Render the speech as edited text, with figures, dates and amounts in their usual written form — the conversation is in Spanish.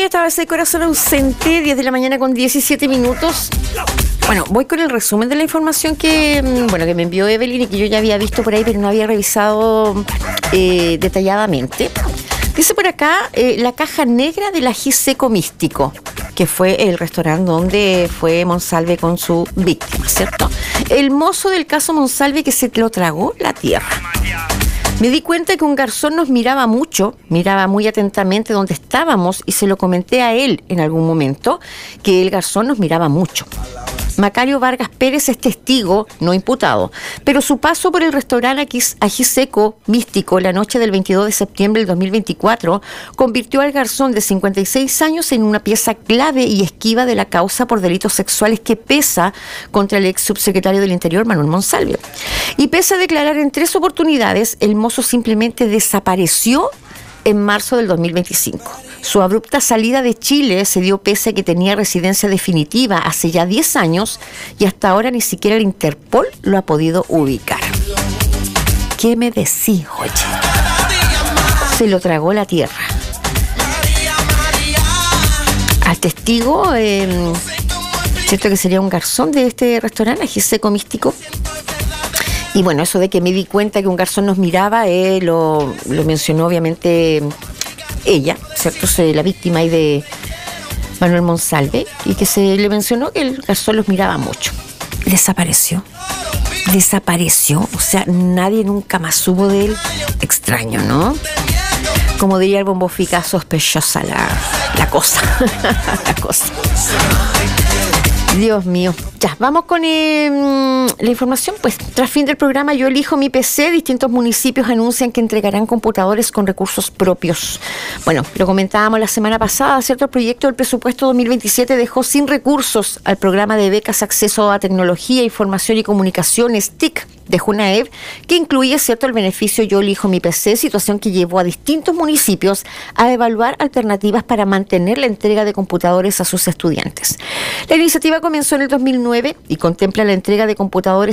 ya estaba ese corazón ausente, 10 de la mañana con 17 minutos. Bueno, voy con el resumen de la información que me envió Evelyn y que yo ya había visto por ahí, pero no había revisado detalladamente. Dice por acá, la caja negra del ají seco místico, que fue el restaurante donde fue Monsalve con su víctima, ¿cierto? El mozo del caso Monsalve que se lo tragó la tierra. Me di cuenta que un garzón nos miraba mucho, miraba muy atentamente donde estábamos y se lo comenté a él en algún momento, que el garzón nos miraba mucho. Macario Vargas Pérez es testigo, no imputado, pero su paso por el restaurante Ají Seco Místico la noche del 22 de septiembre del 2024 convirtió al garzón de 56 años en una pieza clave y esquiva de la causa por delitos sexuales que pesa contra el ex subsecretario del Interior, Manuel Monsalve. Y pese a declarar en 3 oportunidades, el mozo simplemente desapareció en marzo del 2025. Su abrupta salida de Chile se dio pese a que tenía residencia definitiva hace ya 10 años y hasta ahora ni siquiera el Interpol lo ha podido ubicar. ¿Qué me decís, oye? Se lo tragó la tierra. Al testigo, cierto que sería un garzón de este restaurante, Ají Seco Místico. Y bueno, eso de que me di cuenta que un garzón nos miraba, lo mencionó obviamente ella, ¿cierto? La víctima ahí de Manuel Monsalve, y que se le mencionó que el garzón los miraba mucho. Desapareció, o sea, nadie nunca más supo de él. Extraño, ¿no? Como diría el Bombo Fica, sospechosa la cosa. La cosa. Dios mío. Ya, vamos con la información. Pues tras fin del programa Yo Elijo Mi PC, distintos municipios anuncian que entregarán computadores con recursos propios. Bueno, lo comentábamos la semana pasada, ¿cierto? El proyecto del presupuesto 2027 dejó sin recursos al programa de becas Acceso a Tecnología, Información y Comunicaciones, TIC, de Junaev, que incluye, ¿cierto?, el beneficio Yo Elijo Mi PC, situación que llevó a distintos municipios a evaluar alternativas para mantener la entrega de computadores a sus estudiantes. La iniciativa comenzó en el 2009 y contempla la entrega de computadores